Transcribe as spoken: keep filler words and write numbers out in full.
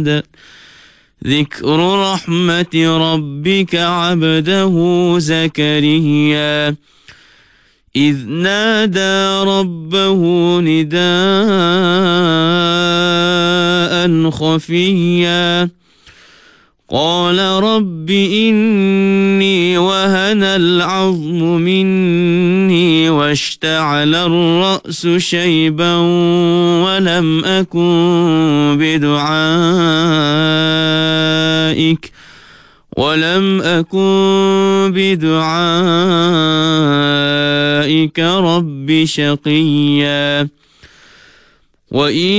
أحد ذكر رحمة ربك عبده زكريا إذ نادى ربه نداء خفيا قال رب إني وهن العظم مني واشتعل الرأس شيبا ولم أكن بدعائك ولم أكن بدعائك رب شقيا وإن